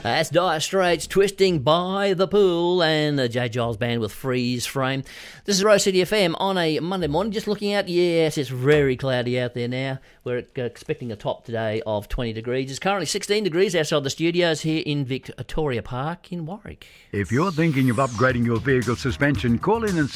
That's Dire Straits, Twisting by the Pool, and the J. Giles Band with Freeze Frame. This is Rose City FM on a Monday morning. Just looking out, yes, it's very cloudy out there now. We're expecting a top today of 20 degrees. It's currently 16 degrees outside the studios here in Victoria Park in Warwick. If you're thinking of upgrading your vehicle suspension, call in and